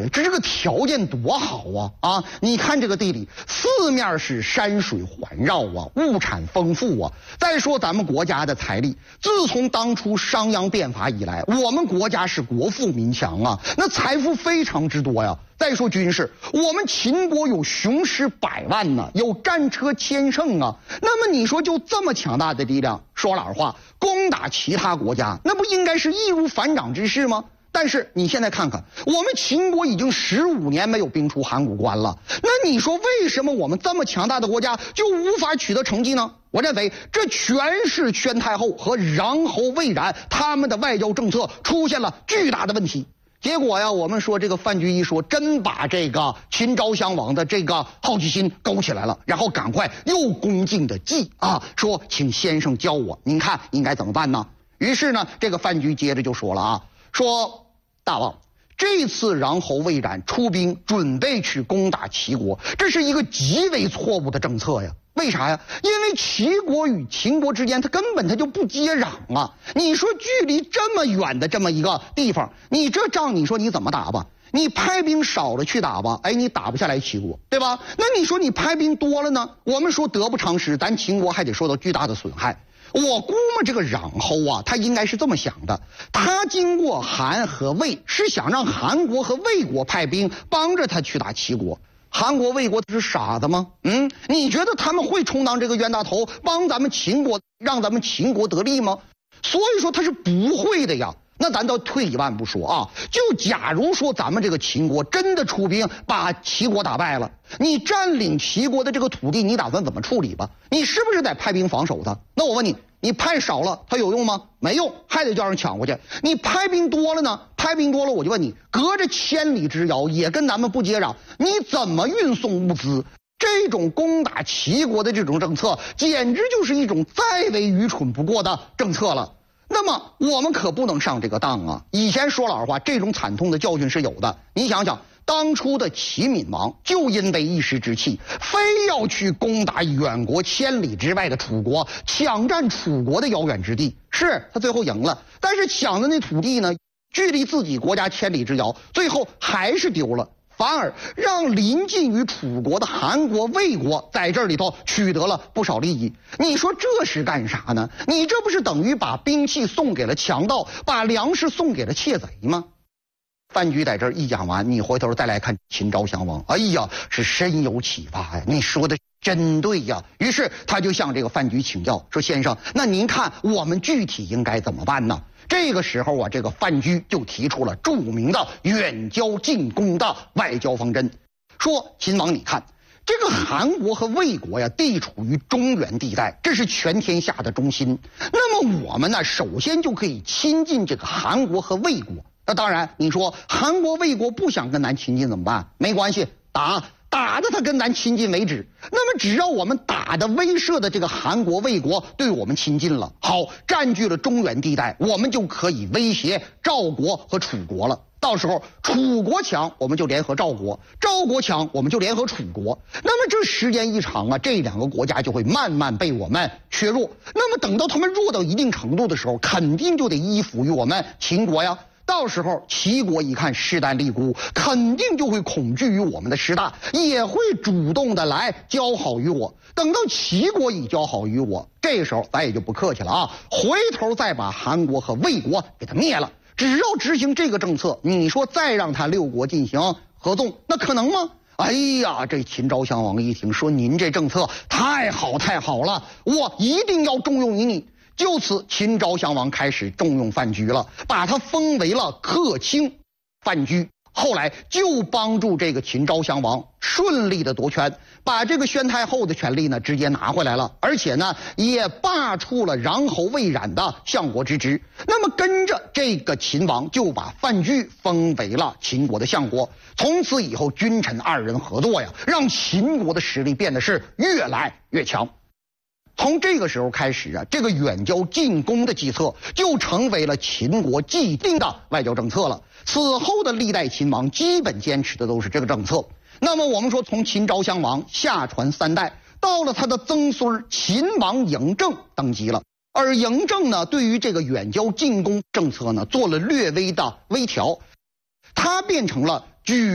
呀，这个条件多好啊！你看这个地理，四面是山水环绕啊，物产丰富啊。再说咱们国家的财力，自从当初商鞅变法以来，我们国家是国富民强啊，那财富非常之多呀。再说军事，我们秦国有雄师100万呢，有战车1000乘啊。那么你说就这么强大的力量，说老实话，攻打其他国家，那不应该是易如反掌之事吗？但是你现在看看，我们秦国已经15年没有兵出函谷关了，那你说为什么我们这么强大的国家就无法取得成绩呢？我认为这全是宣太后和穰侯魏冉他们的外交政策出现了巨大的问题。结果呀，我们说这个范雎一说，真把这个秦昭襄王的这个好奇心勾起来了，然后赶快又恭敬的祭啊，说请先生教我，您看应该怎么办呢？于是呢，这个范雎接着就说了啊，说大王，这次穰侯魏冉出兵准备去攻打齐国，这是一个极为错误的政策呀。为啥呀？因为齐国与秦国之间，它根本它就不接壤啊！你说距离这么远的这么一个地方，你这仗你说你怎么打吧？你派兵少了去打吧，哎，你打不下来齐国，对吧？那你说你派兵多了呢？我们说得不偿失，咱秦国还得受到巨大的损害。我估摸这个穰侯啊，他应该是这么想的，他经过韩和魏，是想让韩国和魏国派兵帮着他去打齐国。韩国、魏国他是傻子吗？你觉得他们会充当这个冤大头，帮咱们秦国，让咱们秦国得利吗？所以说他是不会的呀。那咱倒退一万步说啊，就假如说咱们这个秦国真的出兵把齐国打败了，你占领齐国的这个土地，你打算怎么处理吧？你是不是得派兵防守它？那我问你，你派少了它有用吗？没用，还得叫人抢过去。你派兵多了呢？派兵多了，我就问你，隔着千里之遥，也跟咱们不接壤，你怎么运送物资？这种攻打齐国的这种政策，简直就是一种再为愚蠢不过的政策了。那么我们可不能上这个当啊！以前说老实话，这种惨痛的教训是有的。你想想，当初的齐闵王就因为一时之气，非要去攻打远国千里之外的楚国，抢占楚国的遥远之地。是他最后赢了，但是抢的那土地呢，距离自己国家千里之遥，最后还是丢了。反而让临近于楚国的韩国、魏国在这里头取得了不少利益。你说这是干啥呢？你这不是等于把兵器送给了强盗，把粮食送给了窃贼吗？范雎在这儿一讲完，你回头再来看秦昭襄王，哎呀，是深有启发呀！你说的真对呀。于是他就向这个范雎请教，说：“先生，那您看我们具体应该怎么办呢？”这个时候啊，这个范雎就提出了著名的远交近攻的外交方针，说：“秦王，你看，这个韩国和魏国呀，地处于中原地带，这是全天下的中心。那么我们呢，首先就可以亲近这个韩国和魏国。那当然，你说韩国、魏国不想跟咱亲近怎么办？没关系，打的他跟咱亲近为止。那么只要我们打的威慑的这个韩国、魏国对我们亲近了，好，占据了中原地带，我们就可以威胁赵国和楚国了。到时候楚国强，我们就联合赵国；赵国强，我们就联合楚国。那么这时间一长啊，这两个国家就会慢慢被我们削弱。那么等到他们弱到一定程度的时候，肯定就得依附于我们秦国呀。到时候齐国一看势单力孤，肯定就会恐惧于我们的势大，也会主动的来交好于我。等到齐国已交好于我，这时候咱也就不客气了啊，回头再把韩国和魏国给他灭了。只要执行这个政策，你说再让他6国进行合纵，那可能吗？哎呀，这秦昭襄王一听说您这政策太好了，我一定要重用你。就此，秦昭襄王开始重用范雎了，把他封为了客卿。范雎后来就帮助这个秦昭襄王顺利的夺权，把这个宣太后的权力呢直接拿回来了，而且呢也罢黜了穰侯魏冉的相国之职。那么跟着这个秦王就把范雎封为了秦国的相国。从此以后，君臣2人合作呀，让秦国的实力变得是越来越强。从这个时候开始啊，这个远交近攻的计策就成为了秦国既定的外交政策了。此后的历代秦王基本坚持的都是这个政策。那么我们说，从秦昭襄王下传3代，到了他的曾孙秦王嬴政登基了。而嬴政呢，对于这个远交近攻政策呢，做了略微的微调，他变成了